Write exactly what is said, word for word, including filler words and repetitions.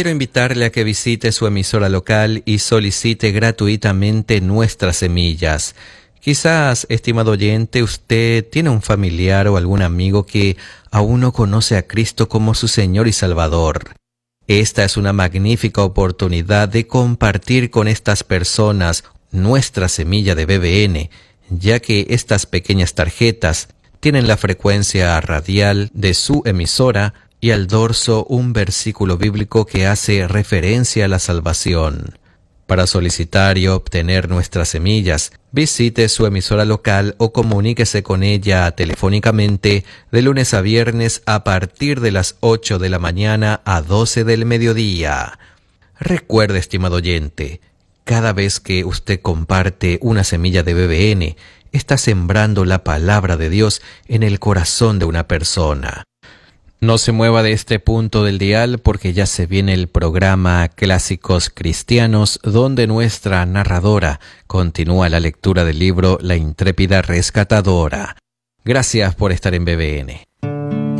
quiero invitarle a que visite su emisora local y solicite gratuitamente nuestras semillas. Quizás, estimado oyente, usted tiene un familiar o algún amigo que aún no conoce a Cristo como su Señor y Salvador. Esta es una magnífica oportunidad de compartir con estas personas nuestra semilla de B B N, ya que estas pequeñas tarjetas tienen la frecuencia radial de su emisora y al dorso un versículo bíblico que hace referencia a la salvación. Para solicitar y obtener nuestras semillas, visite su emisora local o comuníquese con ella telefónicamente de lunes a viernes a partir de las ocho de la mañana a doce del mediodía. Recuerde, estimado oyente, cada vez que usted comparte una semilla de B B N, está sembrando la palabra de Dios en el corazón de una persona. No se mueva de este punto del dial porque ya se viene el programa Clásicos Cristianos, donde nuestra narradora continúa la lectura del libro La intrépida rescatadora. Gracias por estar en B B N.